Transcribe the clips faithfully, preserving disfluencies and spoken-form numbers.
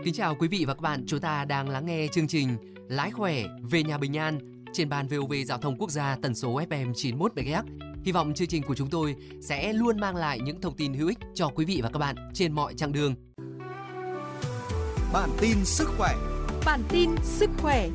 kính chào quý vị và các bạn, chúng ta đang lắng nghe chương trình Lái khỏe về nhà bình an trên ban vê o vê Giao thông Quốc gia tần số ép em chín mươi mốt mê ga héc. Hy vọng chương trình của chúng tôi sẽ luôn mang lại những thông tin hữu ích cho quý vị và các bạn trên mọi chặng đường. Bản tin sức khỏe. Bản tin sức khỏe.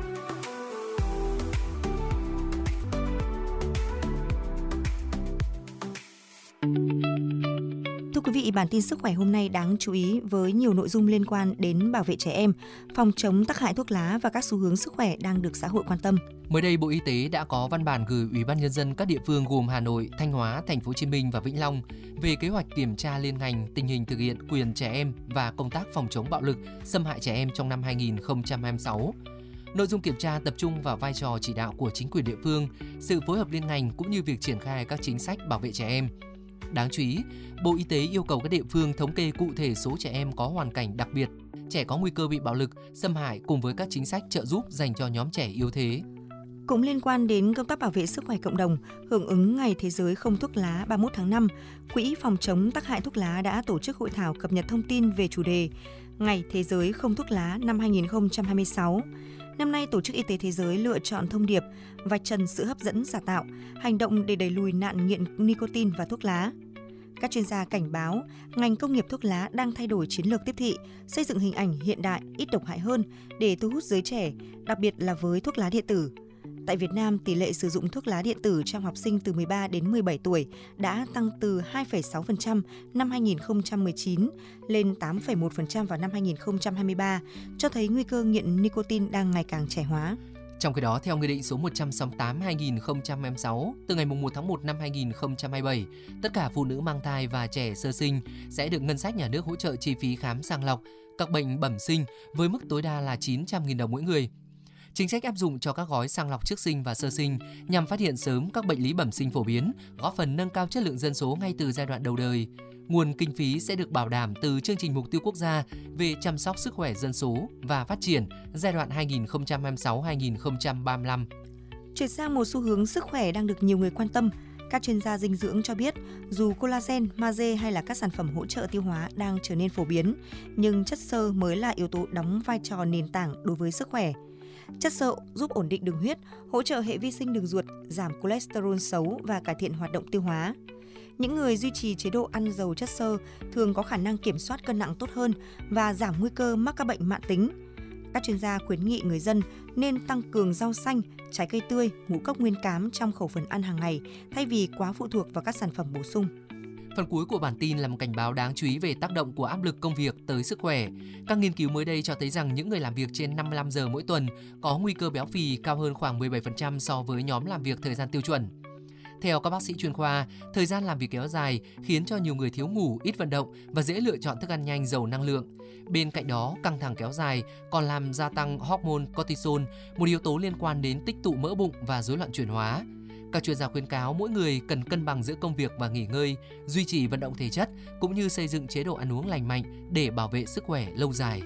Thưa quý vị, bản tin sức khỏe hôm nay đáng chú ý với nhiều nội dung liên quan đến bảo vệ trẻ em, phòng chống tác hại thuốc lá và các xu hướng sức khỏe đang được xã hội quan tâm. Mới đây, Bộ Y tế đã có văn bản gửi Ủy ban Nhân dân các địa phương gồm Hà Nội, Thanh Hóa, Thành phố Hồ Chí Minh và Vĩnh Long về kế hoạch kiểm tra liên ngành tình hình thực hiện quyền trẻ em và công tác phòng chống bạo lực, xâm hại trẻ em trong năm hai nghìn không trăm hai mươi sáu. Nội dung kiểm tra tập trung vào vai trò chỉ đạo của chính quyền địa phương, sự phối hợp liên ngành cũng như việc triển khai các chính sách bảo vệ trẻ em. Đáng chú ý, Bộ Y tế yêu cầu các địa phương thống kê cụ thể số trẻ em có hoàn cảnh đặc biệt, trẻ có nguy cơ bị bạo lực, xâm hại cùng với các chính sách trợ giúp dành cho nhóm trẻ yếu thế. Cũng liên quan đến công tác bảo vệ sức khỏe cộng đồng, hưởng ứng Ngày Thế giới không thuốc lá ba mươi mốt tháng năm, Quỹ phòng chống tác hại thuốc lá đã tổ chức hội thảo cập nhật thông tin về chủ đề Ngày Thế giới không thuốc lá năm hai nghìn không trăm hai mươi sáu. Năm nay, Tổ chức Y tế Thế giới lựa chọn thông điệp vạch trần sự hấp dẫn giả tạo, hành động để đẩy lùi nạn nghiện nicotine và thuốc lá. Các chuyên gia cảnh báo, ngành công nghiệp thuốc lá đang thay đổi chiến lược tiếp thị, xây dựng hình ảnh hiện đại, ít độc hại hơn để thu hút giới trẻ, đặc biệt là với thuốc lá điện tử. Tại Việt Nam, tỷ lệ sử dụng thuốc lá điện tử trong học sinh từ mười ba đến mười bảy tuổi đã tăng từ hai phẩy sáu phần trăm năm hai nghìn không trăm mười chín lên tám phẩy một phần trăm vào năm hai nghìn không trăm hai mươi ba, cho thấy nguy cơ nghiện nicotine đang ngày càng trẻ hóa. Trong khi đó, theo Nghị định số một trăm sáu mươi tám trên hai nghìn không trăm hai mươi sáu, từ ngày một tháng một năm hai nghìn không trăm hai mươi bảy, tất cả phụ nữ mang thai và trẻ sơ sinh sẽ được ngân sách nhà nước hỗ trợ chi phí khám sàng lọc các bệnh bẩm sinh với mức tối đa là chín trăm nghìn đồng mỗi người. Chính sách áp dụng cho các gói sàng lọc trước sinh và sơ sinh nhằm phát hiện sớm các bệnh lý bẩm sinh phổ biến, góp phần nâng cao chất lượng dân số ngay từ giai đoạn đầu đời. Nguồn kinh phí sẽ được bảo đảm từ chương trình mục tiêu quốc gia về chăm sóc sức khỏe dân số và phát triển giai đoạn hai nghìn không trăm hai mươi sáu đến hai nghìn không trăm ba mươi lăm. Chuyển sang một xu hướng sức khỏe đang được nhiều người quan tâm. Các chuyên gia dinh dưỡng cho biết, dù collagen, magie hay là các sản phẩm hỗ trợ tiêu hóa đang trở nên phổ biến, nhưng chất xơ mới là yếu tố đóng vai trò nền tảng đối với sức khỏe. Chất xơ giúp ổn định đường huyết, hỗ trợ hệ vi sinh đường ruột, giảm cholesterol xấu và cải thiện hoạt động tiêu hóa. Những người duy trì chế độ ăn giàu chất xơ thường có khả năng kiểm soát cân nặng tốt hơn và giảm nguy cơ mắc các bệnh mãn tính. Các chuyên gia khuyến nghị người dân nên tăng cường rau xanh, trái cây tươi, ngũ cốc nguyên cám trong khẩu phần ăn hàng ngày thay vì quá phụ thuộc vào các sản phẩm bổ sung. Phần cuối của bản tin là một cảnh báo đáng chú ý về tác động của áp lực công việc tới sức khỏe. Các nghiên cứu mới đây cho thấy rằng những người làm việc trên năm mươi lăm giờ mỗi tuần có nguy cơ béo phì cao hơn khoảng mười bảy phần trăm so với nhóm làm việc thời gian tiêu chuẩn. Theo các bác sĩ chuyên khoa, thời gian làm việc kéo dài khiến cho nhiều người thiếu ngủ, ít vận động và dễ lựa chọn thức ăn nhanh giàu năng lượng. Bên cạnh đó, căng thẳng kéo dài còn làm gia tăng hormone cortisol, một yếu tố liên quan đến tích tụ mỡ bụng và rối loạn chuyển hóa. Các chuyên gia khuyến cáo mỗi người cần cân bằng giữa công việc và nghỉ ngơi, duy trì vận động thể chất cũng như xây dựng chế độ ăn uống lành mạnh để bảo vệ sức khỏe lâu dài.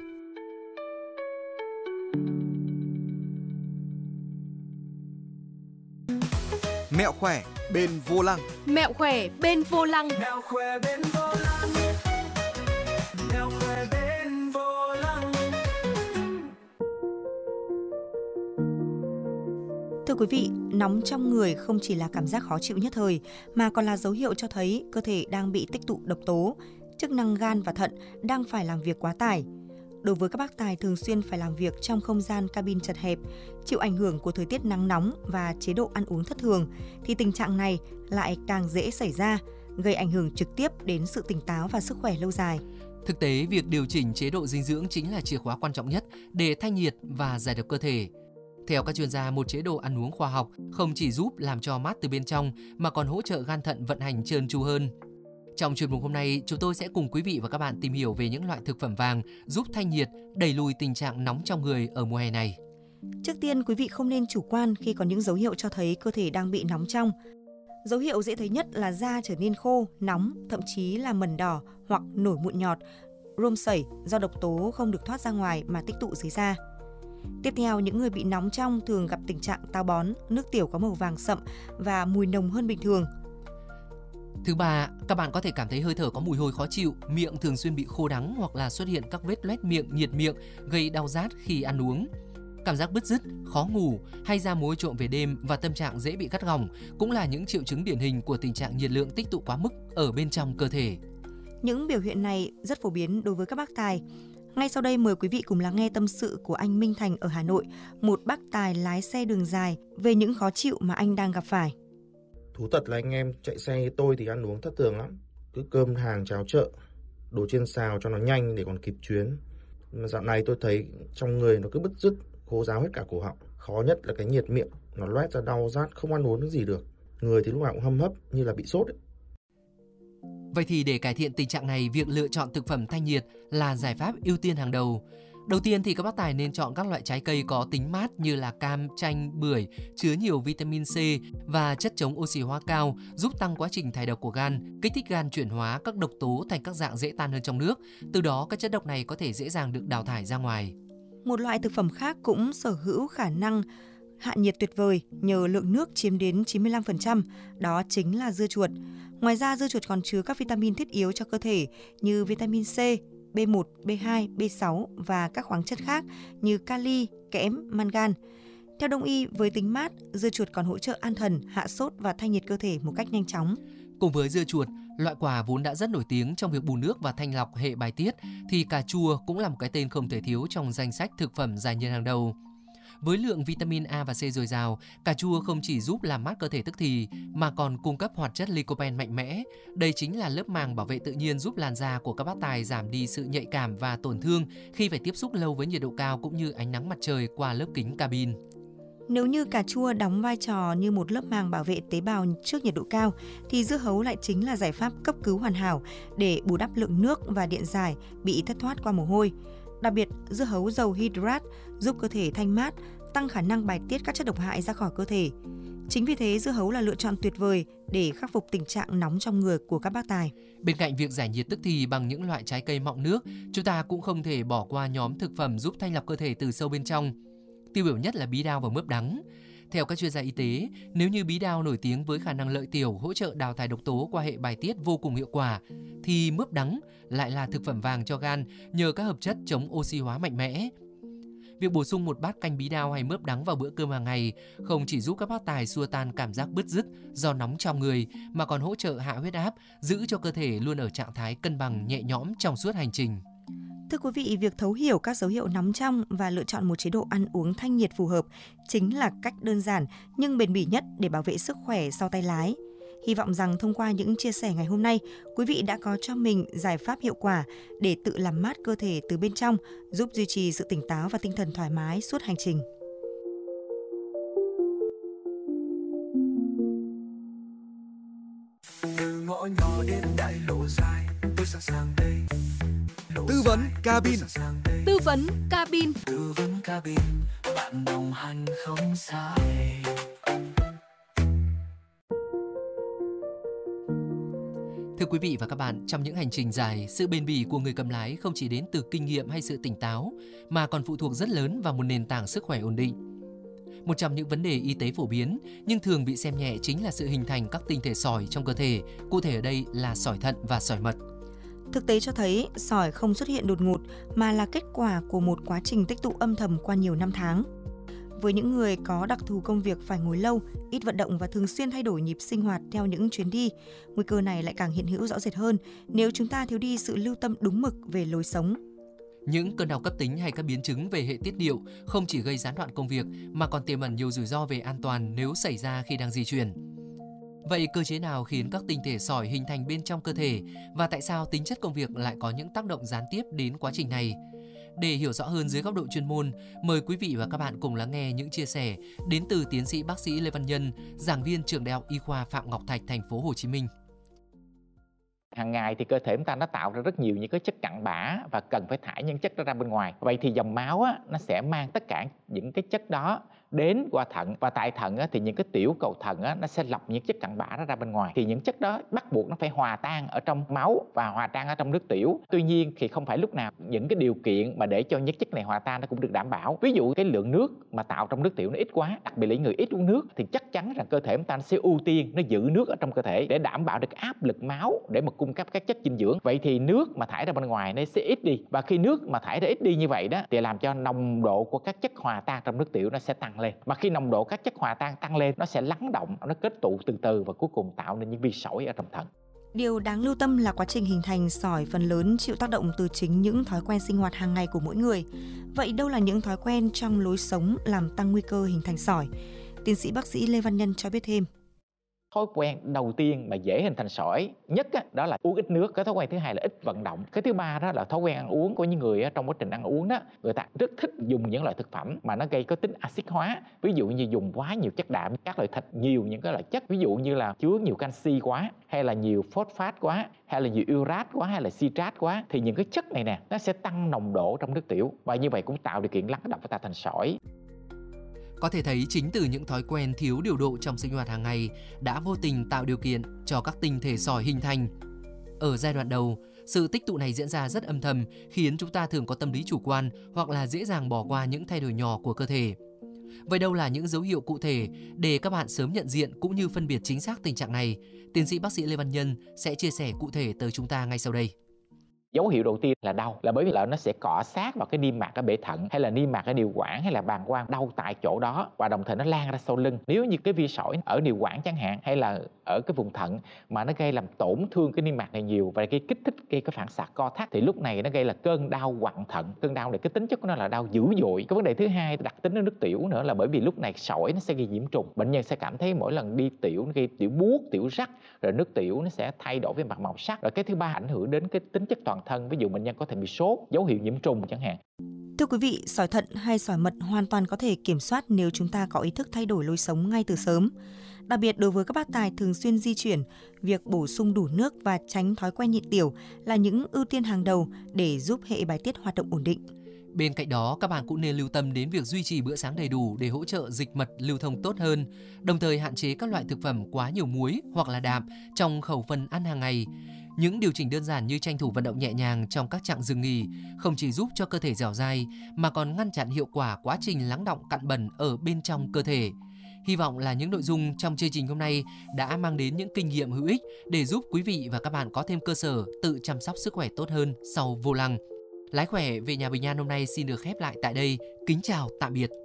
Mẹo khỏe bên vô lăng. Mẹo khỏe bên vô lăng. Mẹo khỏe bên vô lăng. Mẹo khỏe bên vô lăng. Thưa quý vị, nóng trong người không chỉ là cảm giác khó chịu nhất thời mà còn là dấu hiệu cho thấy cơ thể đang bị tích tụ độc tố, chức năng gan và thận đang phải làm việc quá tải. Đối với các bác tài thường xuyên phải làm việc trong không gian cabin chật hẹp, chịu ảnh hưởng của thời tiết nắng nóng và chế độ ăn uống thất thường, thì tình trạng này lại càng dễ xảy ra, gây ảnh hưởng trực tiếp đến sự tỉnh táo và sức khỏe lâu dài. Thực tế, việc điều chỉnh chế độ dinh dưỡng chính là chìa khóa quan trọng nhất để thanh nhiệt và giải độc cơ thể. Theo các chuyên gia, một chế độ ăn uống khoa học không chỉ giúp làm cho mát từ bên trong mà còn hỗ trợ gan thận vận hành trơn tru hơn. Trong chuyên mục hôm nay, chúng tôi sẽ cùng quý vị và các bạn tìm hiểu về những loại thực phẩm vàng giúp thanh nhiệt, đẩy lùi tình trạng nóng trong người ở mùa hè này. Trước tiên, quý vị không nên chủ quan khi có những dấu hiệu cho thấy cơ thể đang bị nóng trong. Dấu hiệu dễ thấy nhất là da trở nên khô, nóng, thậm chí là mẩn đỏ hoặc nổi mụn nhọt, rôm sẩy do độc tố không được thoát ra ngoài mà tích tụ dưới da. Tiếp theo, những người bị nóng trong thường gặp tình trạng táo bón, nước tiểu có màu vàng sậm và mùi nồng hơn bình thường. Thứ ba, các bạn có thể cảm thấy hơi thở có mùi hôi khó chịu, miệng thường xuyên bị khô đắng hoặc là xuất hiện các vết loét miệng, nhiệt miệng, gây đau rát khi ăn uống. Cảm giác bứt rứt, khó ngủ hay da môi trộm về đêm và tâm trạng dễ bị gắt gỏng cũng là những triệu chứng điển hình của tình trạng nhiệt lượng tích tụ quá mức ở bên trong cơ thể. Những biểu hiện này rất phổ biến đối với các bác tài. Ngay sau đây mời quý vị cùng lắng nghe tâm sự của anh Minh Thành ở Hà Nội, một bác tài lái xe đường dài, về những khó chịu mà anh đang gặp phải. Thú thật là anh em chạy xe như tôi thì ăn uống thất thường lắm. Cứ cơm hàng cháo chợ, đồ chiên xào cho nó nhanh để còn kịp chuyến. Mà dạo này tôi thấy trong người nó cứ bứt rứt, khô ráo hết cả cổ họng. Khó nhất là cái nhiệt miệng, nó loét ra đau rát, không ăn uống cái gì được. Người thì lúc nào cũng hâm hấp như là bị sốt ấy. Vậy thì để cải thiện tình trạng này, việc lựa chọn thực phẩm thanh nhiệt là giải pháp ưu tiên hàng đầu. Đầu tiên thì các bác tài nên chọn các loại trái cây có tính mát như là cam, chanh, bưởi, chứa nhiều vitamin C và chất chống oxy hóa cao, giúp tăng quá trình thải độc của gan, kích thích gan chuyển hóa các độc tố thành các dạng dễ tan hơn trong nước. Từ đó các chất độc này có thể dễ dàng được đào thải ra ngoài. Một loại thực phẩm khác cũng sở hữu khả năng hạ nhiệt tuyệt vời nhờ lượng nước chiếm đến chín mươi lăm phần trăm, đó chính là dưa chuột. Ngoài ra, dưa chuột còn chứa các vitamin thiết yếu cho cơ thể như vitamin C, B một, B hai, B sáu và các khoáng chất khác như kali, kẽm, mangan. Theo Đông y, với tính mát, dưa chuột còn hỗ trợ an thần, hạ sốt và thanh nhiệt cơ thể một cách nhanh chóng. Cùng với dưa chuột, loại quả vốn đã rất nổi tiếng trong việc bù nước và thanh lọc hệ bài tiết, thì cà chua cũng là một cái tên không thể thiếu trong danh sách thực phẩm giải nhiệt hàng đầu. Với lượng vitamin A và C dồi dào, cà chua không chỉ giúp làm mát cơ thể tức thì mà còn cung cấp hoạt chất lycopene mạnh mẽ. Đây chính là lớp màng bảo vệ tự nhiên giúp làn da của các bác tài giảm đi sự nhạy cảm và tổn thương khi phải tiếp xúc lâu với nhiệt độ cao cũng như ánh nắng mặt trời qua lớp kính cabin. Nếu như cà chua đóng vai trò như một lớp màng bảo vệ tế bào trước nhiệt độ cao, thì dưa hấu lại chính là giải pháp cấp cứu hoàn hảo để bù đắp lượng nước và điện giải bị thất thoát qua mồ hôi. Đặc biệt, dưa hấu giàu hydrat giúp cơ thể thanh mát, tăng khả năng bài tiết các chất độc hại ra khỏi cơ thể. Chính vì thế, dưa hấu là lựa chọn tuyệt vời để khắc phục tình trạng nóng trong người của các bác tài. Bên cạnh việc giải nhiệt tức thì bằng những loại trái cây mọng nước, chúng ta cũng không thể bỏ qua nhóm thực phẩm giúp thanh lọc cơ thể từ sâu bên trong. Tiêu biểu nhất là bí đao và mướp đắng. Theo các chuyên gia y tế, nếu như bí đao nổi tiếng với khả năng lợi tiểu hỗ trợ đào thải độc tố qua hệ bài tiết vô cùng hiệu quả, thì mướp đắng lại là thực phẩm vàng cho gan nhờ các hợp chất chống oxy hóa mạnh mẽ. Việc bổ sung một bát canh bí đao hay mướp đắng vào bữa cơm hàng ngày không chỉ giúp các bác tài xua tan cảm giác bứt rứt do nóng trong người mà còn hỗ trợ hạ huyết áp, giữ cho cơ thể luôn ở trạng thái cân bằng nhẹ nhõm trong suốt hành trình. Thưa quý vị, việc thấu hiểu các dấu hiệu nóng trong và lựa chọn một chế độ ăn uống thanh nhiệt phù hợp chính là cách đơn giản nhưng bền bỉ nhất để bảo vệ sức khỏe sau tay lái. Hy vọng rằng thông qua những chia sẻ ngày hôm nay, quý vị đã có cho mình giải pháp hiệu quả để tự làm mát cơ thể từ bên trong, giúp duy trì sự tỉnh táo và tinh thần thoải mái suốt hành trình. Từ ngõ nhỏ đến đại lộ dài, tôi sẵn sàng đây. Tư vấn cabin. Tư vấn cabin. Tư vấn cabin, bạn đồng hành không xa. Thưa quý vị và các bạn, trong những hành trình dài, sự bền bỉ của người cầm lái không chỉ đến từ kinh nghiệm hay sự tỉnh táo, mà còn phụ thuộc rất lớn vào một nền tảng sức khỏe ổn định. Một trong những vấn đề y tế phổ biến nhưng thường bị xem nhẹ chính là sự hình thành các tinh thể sỏi trong cơ thể, cụ thể ở đây là sỏi thận và sỏi mật. Thực tế cho thấy sỏi không xuất hiện đột ngột mà là kết quả của một quá trình tích tụ âm thầm qua nhiều năm tháng. Với những người có đặc thù công việc phải ngồi lâu, ít vận động và thường xuyên thay đổi nhịp sinh hoạt theo những chuyến đi, nguy cơ này lại càng hiện hữu rõ rệt hơn nếu chúng ta thiếu đi sự lưu tâm đúng mực về lối sống. Những cơn đau cấp tính hay các biến chứng về hệ tiết niệu không chỉ gây gián đoạn công việc mà còn tiềm ẩn nhiều rủi ro về an toàn nếu xảy ra khi đang di chuyển. Vậy cơ chế nào khiến các tinh thể sỏi hình thành bên trong cơ thể và tại sao tính chất công việc lại có những tác động gián tiếp đến quá trình này? Để hiểu rõ hơn dưới góc độ chuyên môn, mời quý vị và các bạn cùng lắng nghe những chia sẻ đến từ tiến sĩ bác sĩ Lê Văn Nhân, giảng viên trường Đại học Y khoa Phạm Ngọc Thạch, thành phố Hồ Chí Minh. Hàng ngày thì cơ thể chúng ta nó tạo ra rất nhiều những cái chất cặn bã và cần phải thải những chất đó ra bên ngoài. Vậy thì dòng máu á, nó sẽ mang tất cả những cái chất đó đến qua thận, và tại thận á, thì những cái tiểu cầu thận á, nó sẽ lọc những chất cặn bã nó ra bên ngoài. Thì những chất đó bắt buộc nó phải hòa tan ở trong máu và hòa tan ở trong nước tiểu. Tuy nhiên thì không phải lúc nào những cái điều kiện mà để cho những chất này hòa tan nó cũng được đảm bảo. Ví dụ cái lượng nước mà tạo trong nước tiểu nó ít quá, đặc biệt là những người ít uống nước, thì chắc chắn rằng cơ thể chúng ta sẽ ưu tiên nó giữ nước ở trong cơ thể để đảm bảo được áp lực máu để mà cung cấp các chất dinh dưỡng. Vậy thì nước mà thải ra bên ngoài nó sẽ ít đi, và khi nước mà thải ra ít đi như vậy đó thì làm cho nồng độ của các chất hòa tan trong nước tiểu nó sẽ tăng lên. Mà khi nồng độ các chất hòa tan tăng lên, nó sẽ lắng động, nó kết tụ từ từ và cuối cùng tạo nên những vi sỏi ở trong thận. Điều đáng lưu tâm là quá trình hình thành sỏi phần lớn chịu tác động từ chính những thói quen sinh hoạt hàng ngày của mỗi người. Vậy đâu là những thói quen trong lối sống làm tăng nguy cơ hình thành sỏi? Tiến sĩ bác sĩ Lê Văn Nhân cho biết thêm. Thói quen đầu tiên mà dễ hình thành sỏi nhất á, đó là uống ít nước. Cái thói quen thứ hai là ít vận động. Cái thứ ba đó là thói quen ăn uống của những người á, trong quá trình ăn uống đó, người ta rất thích dùng những loại thực phẩm mà nó gây có tính axit hóa. Ví dụ như dùng quá nhiều chất đạm, các loại thịt nhiều những cái loại chất, ví dụ như là chứa nhiều canxi quá, hay là nhiều phosphat quá, hay là nhiều uric quá, hay là citrat quá, thì những cái chất này nè nó sẽ tăng nồng độ trong nước tiểu, và như vậy cũng tạo điều kiện lắng động và tạo thành sỏi. Có thể thấy chính từ những thói quen thiếu điều độ trong sinh hoạt hàng ngày đã vô tình tạo điều kiện cho các tinh thể sỏi hình thành. Ở giai đoạn đầu, sự tích tụ này diễn ra rất âm thầm, khiến chúng ta thường có tâm lý chủ quan hoặc là dễ dàng bỏ qua những thay đổi nhỏ của cơ thể. Vậy đâu là những dấu hiệu cụ thể để các bạn sớm nhận diện cũng như phân biệt chính xác tình trạng này? Tiến sĩ bác sĩ Lê Văn Nhân sẽ chia sẻ cụ thể tới chúng ta ngay sau đây. Dấu hiệu đầu tiên là đau, là bởi vì là nó sẽ cọ sát vào cái niêm mạc ở bể thận, hay là niêm mạc ở điều quản, hay là bàng quang, đau tại chỗ đó, và đồng thời nó lan ra sau lưng. Nếu như cái vi sỏi ở điều quản chẳng hạn, hay là ở cái vùng thận mà nó gây làm tổn thương cái niêm mạc này nhiều và gây kích thích, gây cái phản xạ co thắt, thì lúc này nó gây là cơn đau quặn thận. Cơn đau này cái tính chất của nó là đau dữ dội. Cái vấn đề thứ hai đặc tính ở nước tiểu nữa là bởi vì lúc này sỏi nó sẽ gây nhiễm trùng. Bệnh nhân sẽ cảm thấy mỗi lần đi tiểu nó gây tiểu buốt, tiểu rắc, rồi nước tiểu nó sẽ thay đổi về mặt màu sắc. Rồi cái thứ ba ảnh hưởng đến cái tính chất toàn thân, ví dụ bệnh nhân có thể bị sốt, dấu hiệu nhiễm trùng chẳng hạn. Thưa quý vị, sỏi thận hay sỏi mật hoàn toàn có thể kiểm soát nếu chúng ta có ý thức thay đổi lối sống ngay từ sớm. Đặc biệt đối với các bác tài thường xuyên di chuyển, việc bổ sung đủ nước và tránh thói quen nhịn tiểu là những ưu tiên hàng đầu để giúp hệ bài tiết hoạt động ổn định. Bên cạnh đó, các bạn cũng nên lưu tâm đến việc duy trì bữa sáng đầy đủ để hỗ trợ dịch mật lưu thông tốt hơn, đồng thời hạn chế các loại thực phẩm quá nhiều muối hoặc là đạm trong khẩu phần ăn hàng ngày. Những điều chỉnh đơn giản như tranh thủ vận động nhẹ nhàng trong các chặng dừng nghỉ không chỉ giúp cho cơ thể dẻo dai mà còn ngăn chặn hiệu quả quá trình lắng đọng cặn bẩn ở bên trong cơ thể. Hy vọng là những nội dung trong chương trình hôm nay đã mang đến những kinh nghiệm hữu ích để giúp quý vị và các bạn có thêm cơ sở tự chăm sóc sức khỏe tốt hơn sau vô lăng. Lái khỏe về nhà bình an hôm nay xin được khép lại tại đây. Kính chào, tạm biệt.